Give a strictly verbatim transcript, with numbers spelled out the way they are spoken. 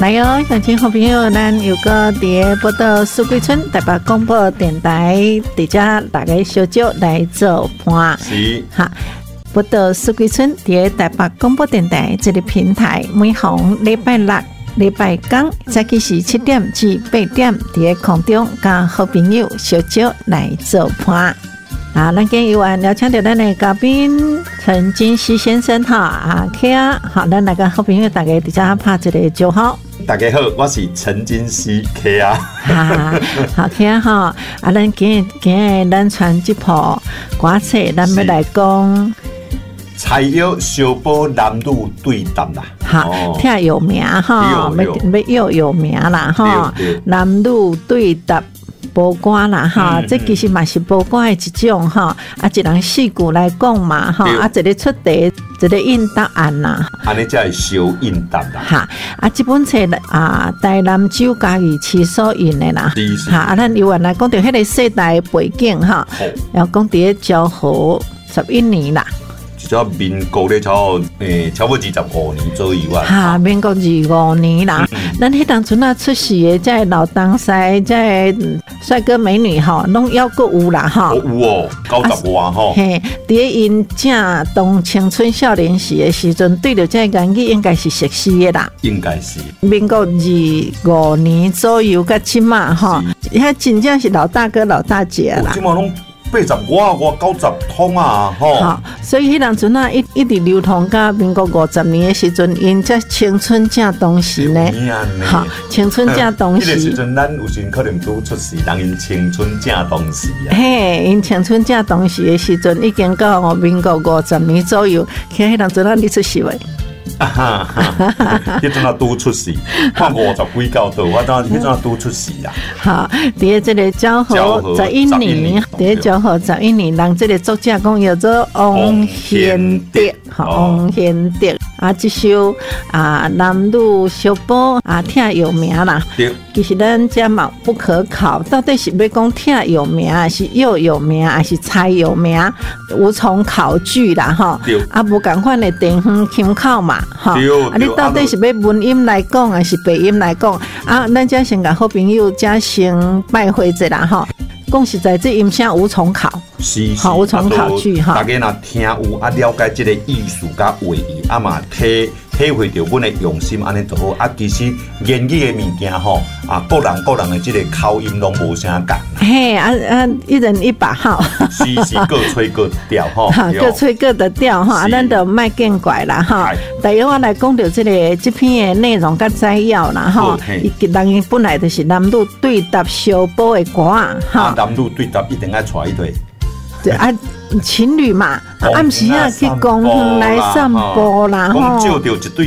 来哟，乡亲好朋友，咱有个伫报道四季村台北广播电台，伫遮大家小酒来做伴。 是哈，报道四季村伫台北广播电台这个平台，每逢礼拜六、礼拜天早起时七点至八点，伫空中甲好朋友小酒来做伴。啊，咱今日有邀请到咱的嘉宾陈金熙先生哈啊，客啊，好，咱来个好朋友大家伫遮拍一个招呼。 大家好，我是陈金熙 K 啊。 哈，好客啊哈，啊，咱今日今日咱传这部歌册，咱要来讲菜肴小宝男女对答啦。 好，听有名哈，要要有名啦哈，男女对答。播歌啦哈，嗯、这其实嘛是播歌的一种哈，啊一人四句来讲嘛哈，啊一个出题，一个应答案啦。 安尼才会小应答啦。 哈，啊这本册啊台南酒家己市所印的啦。哈，啊咱有原来讲到迄个世代背景哈，要讲伫咧昭和十一年啦。 叫民国咧，超诶，超过二十五年左右啊。 哈，民国二五年啦，咱迄当阵啊出世的，即老当西，即帅哥美女吼，拢要阁有啦吼。 有哦，九十外吼。 嘿，伫因正当青春少年时的时阵，对着这言语应该是熟悉的啦。 应该是。 民国二五年左右，甲即马吼，遐真正是老大哥老大姐啦。 即马拢。八十外外九十通啊，吼！ 好，所以迄当阵啊，一一直流通到民国五十年的时阵，因才青春正当时呢。好，青春正当时。 迄个时阵，咱有时可能拄出世，人因青春正当时啊。 嘿，因青春正当时的时阵，已经到民国五十年左右，其实迄当阵啊，你出世未？ 啊哈哈！迄阵啊拄出世，看五十几到倒，我当迄阵啊拄出世啊。 好，伫这个昭和十一年，伫昭和十一年，人这个作者讲叫做王贤德，好，王贤德啊，这首啊男女小宝啊，听有名啦。其实咱这嘛不可考，到底是要讲听有名，还是又有名，还是猜有名，无从考据啦哈。啊，无共款的地方腔口嘛。哈，啊！你到底是要文音来讲，还是白音来讲？啊，咱遮先甲好朋友遮先拜会者啦，哈。讲实在，这音声无从考， 是好无从考据哈。 大家若听有啊，了解这个意思甲话意，啊嘛体体会到阮的用心，安尼就好。啊，其实言语的物件吼，啊，各人各人的这个口音拢无啥共。 嘿，啊啊，一人一把号， 是是，各吹各调吼， 各吹各的调哈，啊，咱就卖见怪啦哈。但是我来讲到这个这篇的内容甲摘要啦哈，人本来就是男女对答小宝的歌啊哈。 男女对答一定爱带一对。 对啊，情侣嘛，暗时啊去公园来散步啦吼。